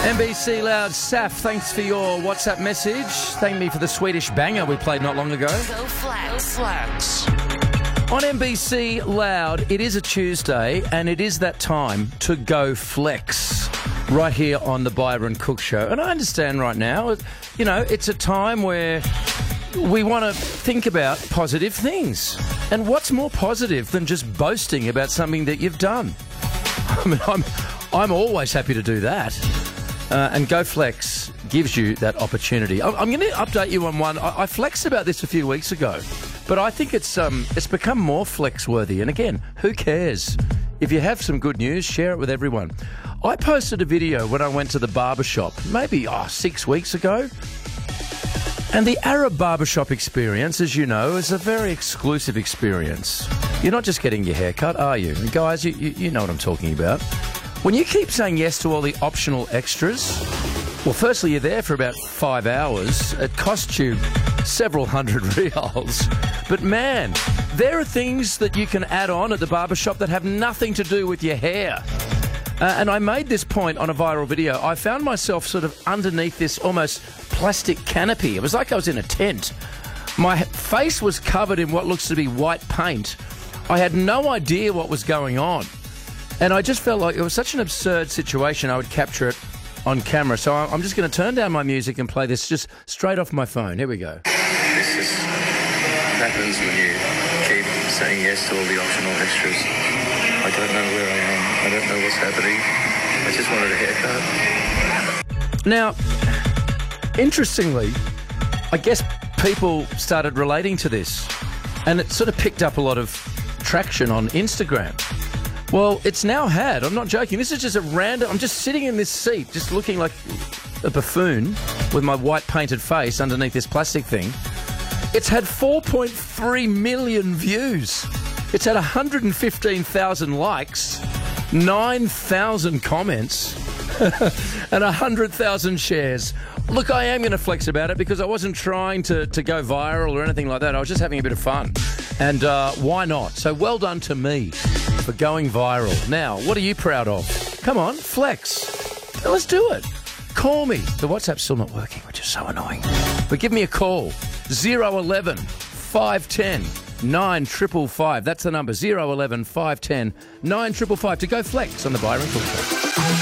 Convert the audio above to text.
NBC Loud, Saf, thanks for your WhatsApp message. Thank me for the Swedish banger we played not long ago. Go Flex. On NBC Loud, it is a Tuesday and it is that time to go flex right here on the Byron Cook Show. And I understand right now, you know, it's a time where we want to think about positive things. And what's more positive than just boasting about something that you've done? I mean, I'm always happy to do that. And Go Flex gives you that opportunity. I'm going to update you on one. I flexed about this a few weeks ago, but I think it's become more flex-worthy. And again, who cares? If you have some good news, share it with everyone. I posted a video when I went to the barbershop, maybe 6 weeks ago. And the Arab barbershop experience, as you know, is a very exclusive experience. You're not just getting your hair cut, are you? And guys, you know what I'm talking about. When you keep saying yes to all the optional extras, well, firstly, you're there for about 5 hours. It costs you several hundred reals. But man, there are things that you can add on at the barbershop that have nothing to do with your hair. And I made this point on a viral video. I found myself sort of underneath this almost plastic canopy. It was like I was in a tent. My face was covered in what looks to be white paint. I had no idea what was going on. And I just felt like it was such an absurd situation I would capture it on camera. So I'm just going to turn down my music and play this just straight off my phone. Here we go. This just happens when you keep saying yes to all the optional extras. I don't know where I am. I don't know what's happening. I just wanted a haircut. Now, interestingly, I guess people started relating to this, and it sort of picked up a lot of traction on Instagram. Well, it's now had, I'm not joking, this is just a random, I'm just sitting in this seat, just looking like a buffoon with my white painted face underneath this plastic thing. It's had 4.3 million views. It's had 115,000 likes, 9,000 comments, and 100,000 shares. Look, I am going to flex about it because I wasn't trying to go viral or anything like that. I was just having a bit of fun. And why not? So well done to me for going viral. Now, what are you proud of? Come on, flex. Let's do it. Call me. The WhatsApp's still not working, which is so annoying. But give me a call. 011 510 9555. That's the number. 011 510 9555 to go flex on the Byron Cook Show.